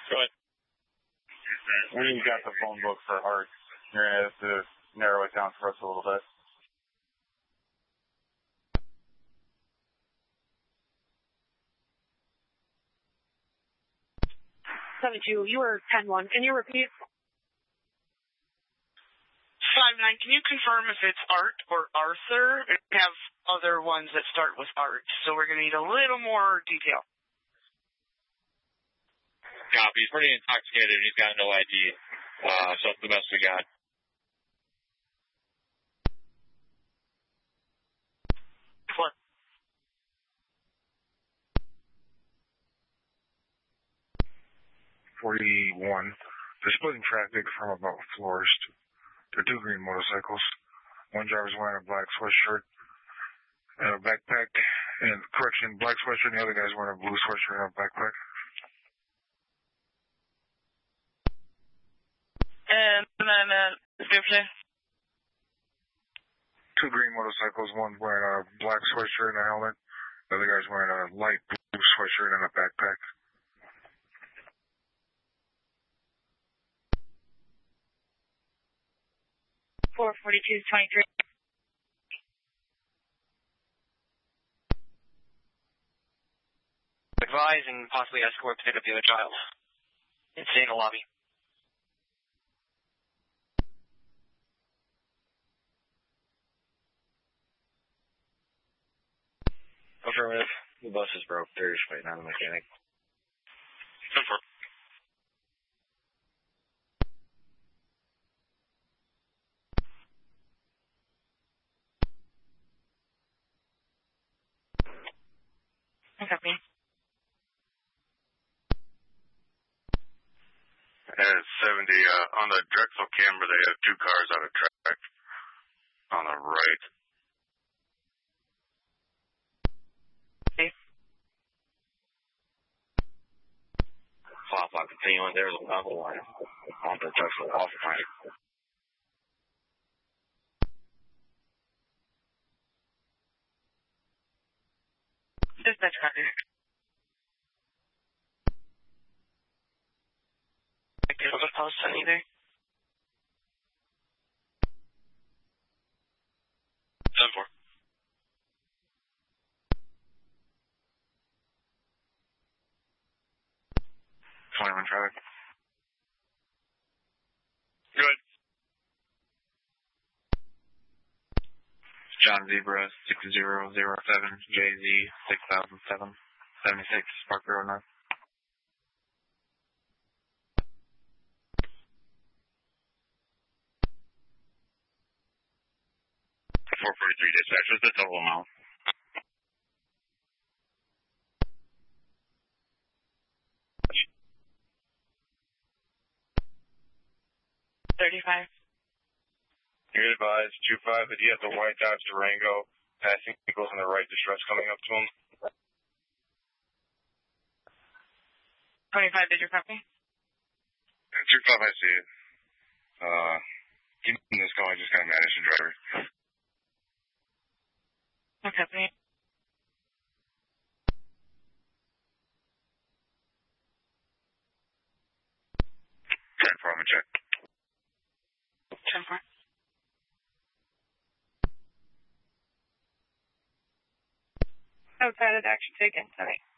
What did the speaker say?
Go ahead. When you got the phone book for Art, you're going to have to narrow it down for us a little bit. 72, you were 10-1. Can you repeat? 5-9, can you confirm if it's Art or Arthur? We have other ones that start with Art, so we're going to need a little more detail. Copy. He's pretty intoxicated. He's got no ID, so that's the best we got. What? 41. They're splitting traffic from about Florist. They're two green motorcycles. One driver's wearing a black sweatshirt and a backpack. And correction, black sweatshirt, and the other guy's wearing a blue sweatshirt and a backpack. And then, description? Two green motorcycles. One's wearing a black sweatshirt and a helmet. The other guy's wearing a light blue sweatshirt and a backpack. Four 42-23. Advise and possibly escort to pick up the other child. And stay in the lobby. Affirmative. The bus is broke. They're just waiting on the mechanic. Confirm. Okay. And 70, on the Drexel camera, they have two cars out of track on the right. Okay. 5 o'clock continuing. There's another one on the Drexel off the right. Dispatch copy. Give us a post on either. 10-4. Traffic. Good. John Zebra 6007 JZ 6007 76 Park Road North. Dispatch, what's the total amount? $35. You're advised, 2-5, that he has a white Dodge Durango passing vehicles on the right distress coming up to him. 25, did you copy? 2-5, I see it. Give me this call, I just got a Madison driver. Okay. 10-4, I'm gonna check. 10-4. Outside of action taken. Sorry.